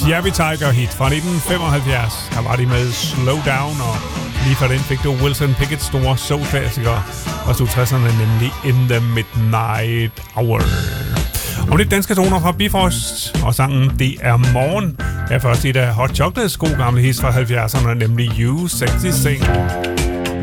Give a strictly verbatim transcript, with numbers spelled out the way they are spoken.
Chevy Tiger hit fra nitten femoghalvfjerds. Der var de med Slow Down, og lige fra den fik du Wilson Pickett's store soul-klassiker fra tresserne, nemlig In the Midnight Hour. Om lidt danske toner fra Bifrost, og sangen Det er morgen. Jeg er først et af Hot Chocolates gode gamle hits fra halvfjerdserne, nemlig You Sexy Thing.